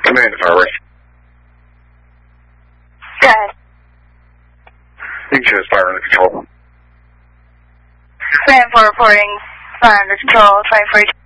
Command to fire. Go ahead. You can show us fire under control. Command 4 reporting fire under control, 24.